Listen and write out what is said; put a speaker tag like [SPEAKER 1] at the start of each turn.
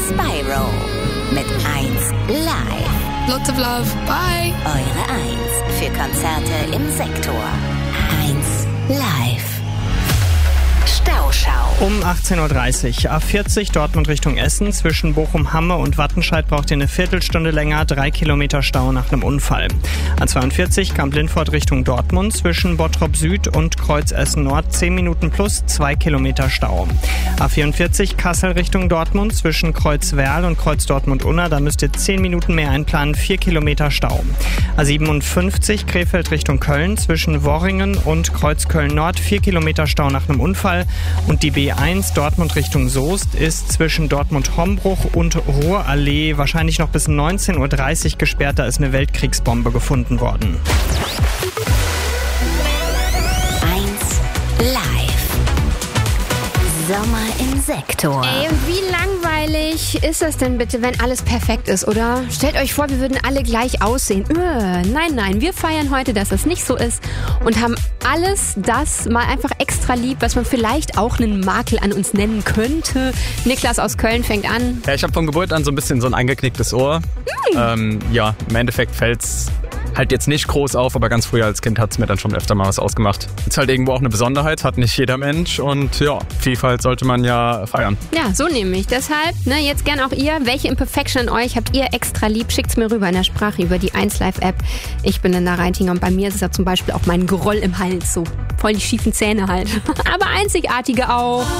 [SPEAKER 1] Spyro mit 1 Live.
[SPEAKER 2] Lots of love. Bye.
[SPEAKER 1] Eure 1 für Konzerte im Sektor. 1 Live. Stauschau.
[SPEAKER 3] Um 18.30 Uhr. A40 Dortmund Richtung Essen. Zwischen Bochum-Hamme und Wattenscheid braucht ihr eine Viertelstunde länger. 3 Kilometer Stau nach einem Unfall. A42 Kamp-Lintfort Richtung Dortmund. Zwischen Bottrop Süd und Kreuz Essen Nord 10 Minuten plus 2 Kilometer Stau. A44 Kassel Richtung Dortmund. Zwischen Kreuz Werl und Kreuz Dortmund-Unna. Da müsst ihr 10 Minuten mehr einplanen. 4 Kilometer Stau. A57 Krefeld Richtung Köln. Zwischen Worringen und Kreuz Köln Nord 4 Kilometer Stau nach einem Unfall. Und die B1 Dortmund Richtung Soest ist zwischen Dortmund-Hombruch und Ruhrallee wahrscheinlich noch bis 19.30 Uhr gesperrt. Da ist eine Weltkriegsbombe gefunden worden.
[SPEAKER 1] 1 Live. Sommer im Sektor.
[SPEAKER 4] Ey, und wie langweilig ist das denn bitte, wenn alles perfekt ist, oder? Stellt euch vor, wir würden alle gleich aussehen. Nein, wir feiern heute, dass das nicht so ist und haben alles das mal einfach extra lieb, was man vielleicht auch einen Makel an uns nennen könnte. Niklas aus Köln fängt an.
[SPEAKER 5] Ja, ich habe von Geburt an so ein bisschen so ein eingeknicktes Ohr. Im Endeffekt fällt's halt jetzt nicht groß auf, aber ganz früher als Kind hat's mir dann schon öfter mal was ausgemacht. Ist halt irgendwo auch eine Besonderheit, hat nicht jeder Mensch und ja, Vielfalt sollte man ja feiern.
[SPEAKER 4] Ja, so nämlich. Deshalb, jetzt gern auch ihr. Welche Imperfection an euch habt ihr extra lieb? Schickt's mir rüber in der Sprache über die 1Live-App. Ich bin Linda Reitinger und bei mir ist es ja zum Beispiel auch mein Groll im Hals. So voll die schiefen Zähne halt. Aber einzigartige auch.